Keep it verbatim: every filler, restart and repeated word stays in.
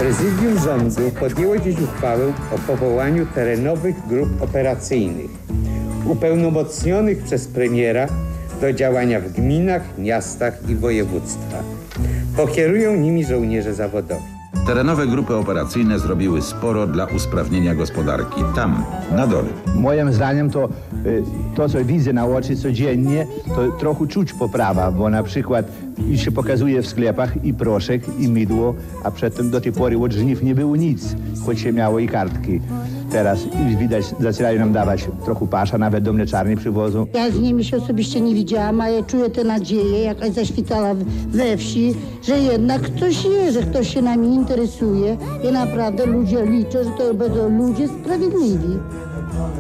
Prezydium Rządu podjęło dziś uchwałę o powołaniu terenowych grup operacyjnych, upełnomocnionych przez premiera do działania w gminach, miastach i województwach. Pokierują nimi żołnierze zawodowi. Terenowe grupy operacyjne zrobiły sporo dla usprawnienia gospodarki. Tam, na dole. Moim zdaniem to, to co widzę na oczy codziennie, to trochę czuć poprawa, bo na przykład już się pokazuje w sklepach i proszek, i mydło, a przedtem do tej pory od żniw nie było nic, choć się miało i kartki. Teraz już widać, zaczynają nam dawać trochę pasza, nawet do mleczarni przywożą. Ja z nimi się osobiście nie widziałam, ale czuję tę nadzieję, jakaś zaświtała we wsi, że jednak ktoś jest, że ktoś się nami interesuje i naprawdę ludzie liczą, że to będą ludzie sprawiedliwi.